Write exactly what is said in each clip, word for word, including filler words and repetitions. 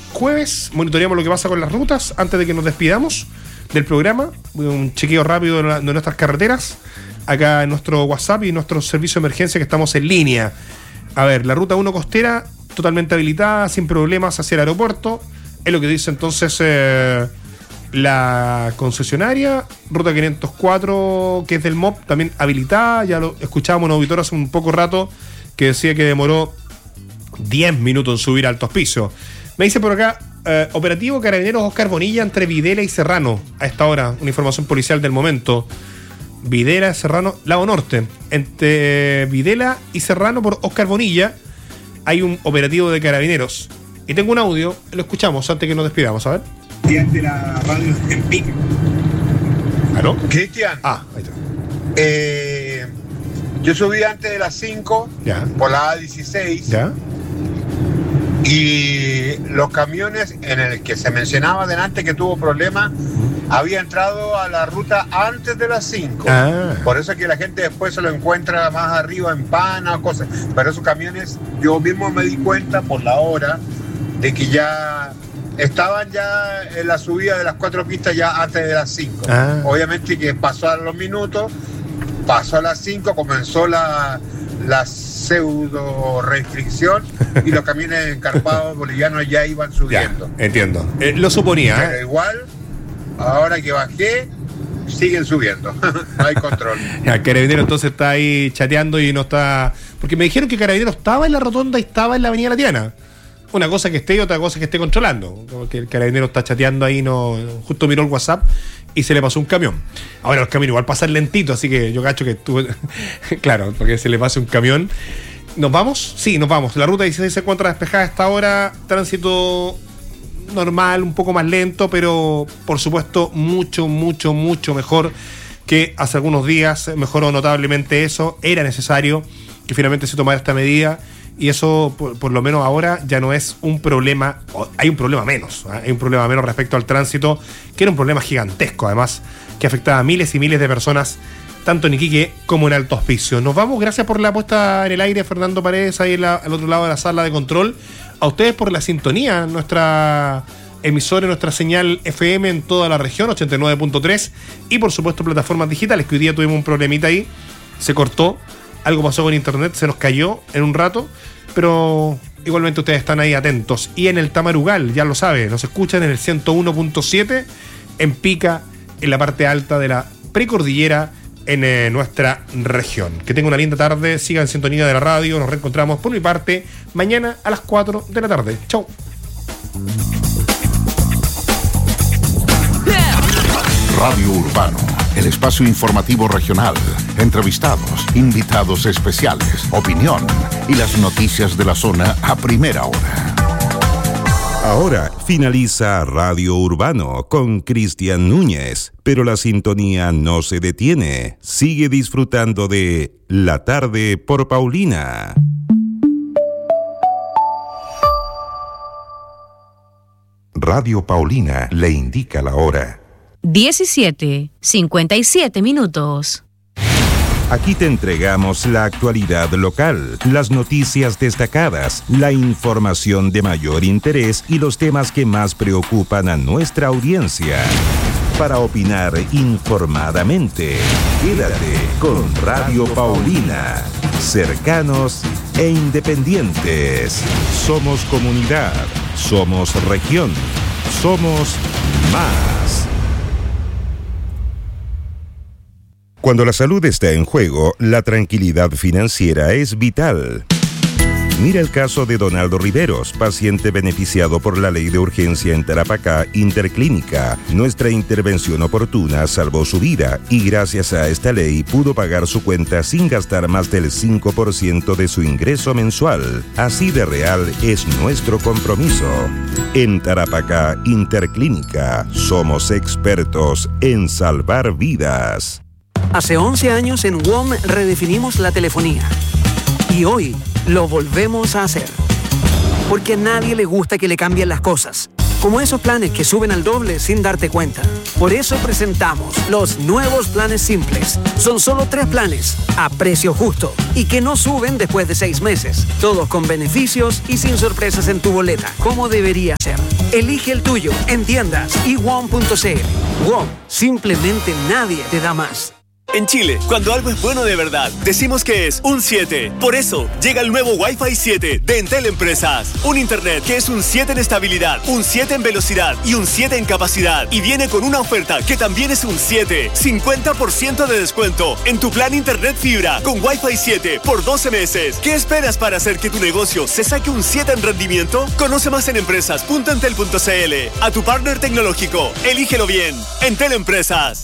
jueves monitoreamos lo que pasa con las rutas antes de que nos despidamos del programa. Un chequeo rápido de, la, de nuestras carreteras acá en nuestro WhatsApp y nuestro servicio de emergencia que estamos en línea. A ver, la ruta uno costera totalmente habilitada, sin problemas hacia el aeropuerto. Es lo que dice entonces eh, la concesionaria. Ruta quinientos cuatro, que es del M O P, también habilitada. Ya lo escuchábamos en auditor hace un poco rato, que decía que demoró diez minutos en subir a Alto Hospicio. Me dice por acá, eh, operativo Carabineros Oscar Bonilla entre Videla y Serrano. A esta hora, una información policial del momento. Videla, Serrano, Lago Norte. Entre Videla y Serrano por Oscar Bonilla hay un operativo de Carabineros. Y tengo un audio, lo escuchamos antes que nos despidamos, a ver. De la radio en Pique. ¿Aló? Cristian. Ah, ahí está. Eh, yo subí antes de las cinco Ya. por la A dieciséis. ¿Ya? Y los camiones en el que se mencionaba delante que tuvo problemas, había entrado a la ruta antes de las cinco. Ah. Por eso es que la gente después se lo encuentra más arriba en Pana o cosas. Pero esos camiones, yo mismo me di cuenta por la hora de que ya estaban ya en la subida de las cuatro pistas ya antes de las cinco. Ah. Obviamente que pasó a los minutos, pasó a las cinco, comenzó la, la pseudo restricción y los camiones encarpados bolivianos ya iban subiendo. Ya, entiendo. Eh, lo suponía, Pero ¿eh? igual, ahora que bajé, siguen subiendo. No hay control. Ya, Carabinero entonces está ahí chateando y no está... Porque me dijeron que Carabinero estaba en la rotonda y estaba en la avenida Latiana. Una cosa que esté y otra cosa que esté controlando. Porque el Carabinero está chateando ahí, no justo miró el WhatsApp y se le pasó un camión. Ahora los camiones igual pasan lentito, así que yo cacho que tú... Claro, porque se le pase un camión. ¿Nos vamos? Sí, nos vamos. La ruta dieciséis se encuentra despejada a esta hora. Tránsito normal, un poco más lento, pero por supuesto mucho, mucho, mucho mejor que hace algunos días. Mejoró notablemente eso. Era necesario que finalmente se tomara esta medida y eso, por, por lo menos ahora, ya no es un problema. Hay un problema menos. ¿eh? Hay un problema menos respecto al tránsito, que era un problema gigantesco, además, que afectaba a miles y miles de personas, tanto en Iquique como en Alto Hospicio. Nos vamos, gracias por la puesta en el aire, Fernando Paredes, ahí en la, al otro lado de la sala de control. A ustedes por la sintonía, nuestra emisora, nuestra señal F M en toda la región, ochenta y nueve punto tres, y por supuesto plataformas digitales, que hoy día tuvimos un problemita ahí, se cortó, algo pasó con internet, se nos cayó en un rato, pero igualmente ustedes están ahí atentos. Y en el Tamarugal, ya lo sabe, nos escuchan en el ciento uno punto siete, en Pica, en la parte alta de la precordillera, en eh, nuestra región. Que tenga una linda tarde, sigan en sintonía de la radio, nos reencontramos por mi parte mañana a las cuatro de la tarde. Chau. Radio Urbano, el espacio informativo regional, entrevistados, invitados especiales, opinión y las noticias de la zona a primera hora. Ahora finaliza Radio Urbano con Cristian Núñez, pero la sintonía no se detiene. Sigue disfrutando de La Tarde por Paulina. Radio Paulina le indica la hora. diecisiete, cincuenta y siete minutos. Aquí te entregamos la actualidad local, las noticias destacadas, la información de mayor interés y los temas que más preocupan a nuestra audiencia. Para opinar informadamente, quédate con Radio Paulina. Cercanos e independientes. Somos comunidad, somos región, somos más. Cuando la salud está en juego, la tranquilidad financiera es vital. Mira el caso de Donaldo Riveros, paciente beneficiado por la ley de urgencia en Tarapacá Interclínica. Nuestra intervención oportuna salvó su vida y gracias a esta ley pudo pagar su cuenta sin gastar más del cinco por ciento de su ingreso mensual. Así de real es nuestro compromiso. En Tarapacá Interclínica somos expertos en salvar vidas. Hace once años en W O M redefinimos la telefonía. Y hoy lo volvemos a hacer. Porque a nadie le gusta que le cambien las cosas. como esos planes que suben al doble sin darte cuenta. Por eso presentamos los nuevos planes simples. Son solo tres planes, a precio justo, y que no suben después de seis meses. Todos con beneficios y sin sorpresas en tu boleta, como debería ser. Elige el tuyo en tiendas y W O M punto c l. W O M, simplemente nadie te da más. En Chile, cuando algo es bueno de verdad, decimos que es un siete. Por eso, llega el nuevo Wi-Fi siete de Entel Empresas. Un internet que es un siete en estabilidad, un siete en velocidad y un siete en capacidad. Y viene con una oferta que también es un siete. cincuenta por ciento de descuento en tu plan internet fibra con Wi-Fi siete por doce meses. ¿Qué esperas para hacer que tu negocio se saque un siete en rendimiento? Conoce más en empresas punto entel punto c l. A tu partner tecnológico, elígelo bien. Entel Empresas.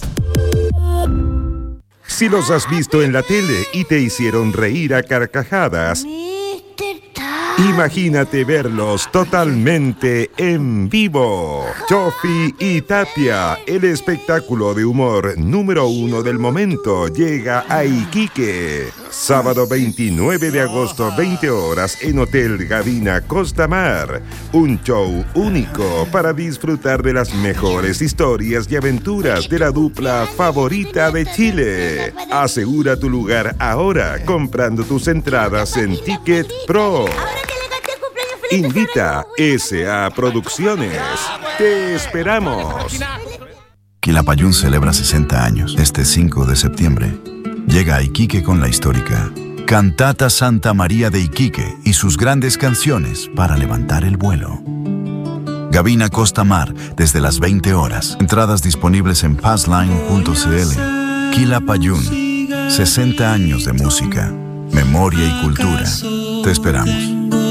Si los has visto en la tele y te hicieron reír a carcajadas, imagínate verlos totalmente en vivo. Chofi y Tapia, el espectáculo de humor número uno del momento, llega a Iquique. Sábado veintinueve de agosto, veinte horas, en Hotel Gavina Costa Mar. Un show único para disfrutar de las mejores historias y aventuras de la dupla favorita de Chile. Asegura tu lugar ahora comprando tus entradas en Ticket Pro. Invita S A Producciones. Te esperamos. Quilapayún celebra sesenta años. Este cinco de septiembre llega a Iquique con la histórica Cantata Santa María de Iquique y sus grandes canciones para levantar el vuelo. Gavina Costa Mar desde las veinte horas. Entradas disponibles en passline punto c l. Quilapayún, sesenta años de música, memoria y cultura. Te esperamos.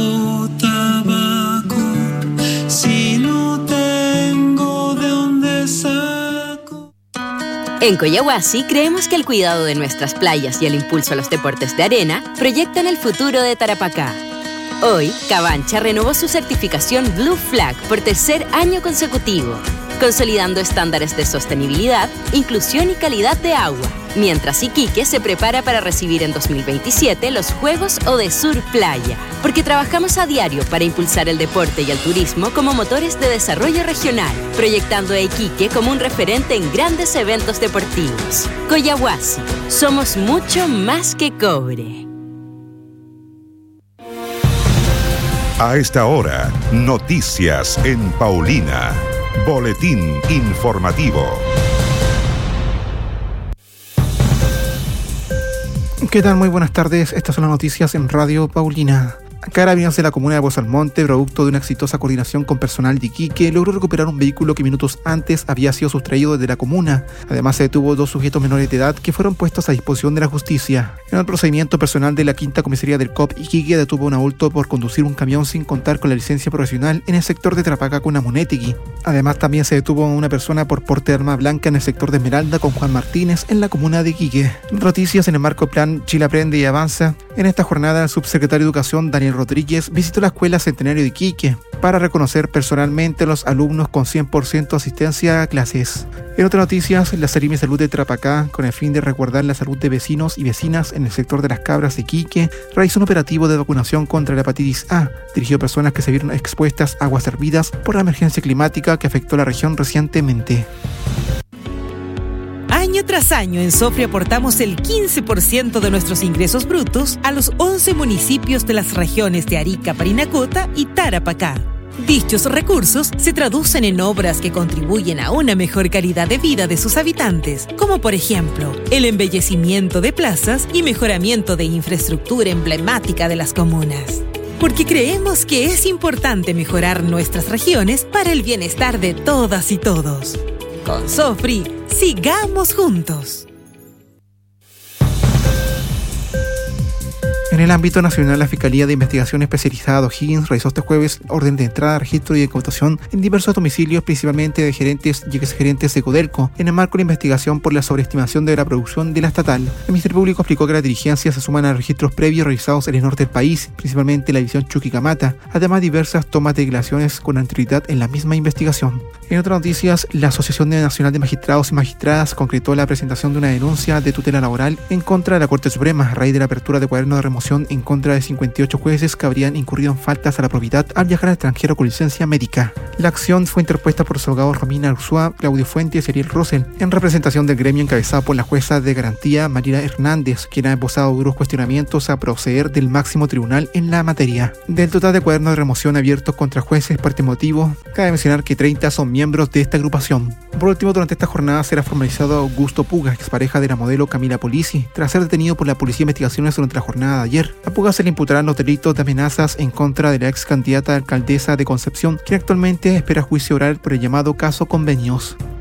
En Coyahuasi creemos que el cuidado de nuestras playas y el impulso a los deportes de arena proyectan el futuro de Tarapacá. Hoy, Cabancha renovó su certificación Blue Flag por tercer año consecutivo, consolidando estándares de sostenibilidad, inclusión y calidad de agua, mientras Iquique se prepara para recibir en dos mil veintisiete los Juegos Odesur Playa, porque trabajamos a diario para impulsar el deporte y el turismo como motores de desarrollo regional, proyectando a Iquique como un referente en grandes eventos deportivos. Coyahuasi, somos mucho más que cobre. A esta hora, noticias en Paulina. Boletín informativo. ¿Qué tal? Muy buenas tardes. Estas son las noticias en Radio Paulina. Carabineros de la comuna de Bozalmonte, producto de una exitosa coordinación con personal de Iquique, logró recuperar un vehículo que minutos antes había sido sustraído desde la comuna. Además, se detuvo dos sujetos menores de edad que fueron puestos a disposición de la justicia. En el procedimiento, personal de la quinta comisaría del C O P Iquique detuvo a un adulto por conducir un camión sin contar con la licencia profesional en el sector de Tarapacá con Amunétegui. Además, también se detuvo a una persona por porte de arma blanca en el sector de Esmeralda con Juan Martínez en la comuna de Iquique. Noticias en el marco plan Chile Aprende y Avanza. En esta jornada, el subsecretario de Educación, Daniel Rodríguez, visitó la Escuela Centenario de Iquique para reconocer personalmente a los alumnos con cien por ciento asistencia a clases. En otras noticias, la Seremi Salud de Tarapacá, con el fin de resguardar la salud de vecinos y vecinas en el sector de las Cabras de Iquique, realizó un operativo de vacunación contra la hepatitis A, dirigido a personas que se vieron expuestas a aguas hervidas por la emergencia climática que afectó a la región recientemente. Año tras año en Sofri aportamos el quince por ciento de nuestros ingresos brutos a los once municipios de las regiones de Arica, Parinacota y Tarapacá. Dichos recursos se traducen en obras que contribuyen a una mejor calidad de vida de sus habitantes, como por ejemplo, el embellecimiento de plazas y mejoramiento de infraestructura emblemática de las comunas. Porque creemos que es importante mejorar nuestras regiones para el bienestar de todas y todos. Con Sofri, sigamos juntos. En el ámbito nacional, la Fiscalía de Investigación Especializada de O'Higgins realizó este jueves orden de entrada, registro y incautación en diversos domicilios, principalmente de gerentes y exgerentes de Codelco, en el marco de la investigación por la sobreestimación de la producción de la estatal. El Ministerio Público explicó que las diligencias se suman a registros previos realizados en el norte del país, principalmente en la división Chuquicamata, además diversas tomas de declaraciones con anterioridad en la misma investigación. En otras noticias, la Asociación Nacional de Magistrados y Magistradas concretó la presentación de una denuncia de tutela laboral en contra de la Corte Suprema a raíz de la apertura de cuadernos de remoción remoción en contra de cincuenta y ocho jueces que habrían incurrido en faltas a la probidad al viajar al extranjero con licencia médica. La acción fue interpuesta por los abogados Romina Ursúa, Claudio Fuentes y Ariel Rosell, en representación del gremio encabezado por la jueza de garantía Mariela Hernández, quien ha esbozado duros cuestionamientos a proceder del máximo tribunal en la materia. Del total de cuadernos de remoción abiertos contra jueces por este motivo, cabe mencionar que treinta son miembros de esta agrupación. Por último, durante esta jornada será formalizado Augusto Puga, expareja de la modelo Camila Polisi, tras ser detenido por la Policía de Investigaciones durante la jornada de ayer. A Puga se le imputarán los delitos de amenazas en contra de la ex candidata a alcaldesa de Concepción, quien actualmente espera juicio oral por el llamado caso Convenios.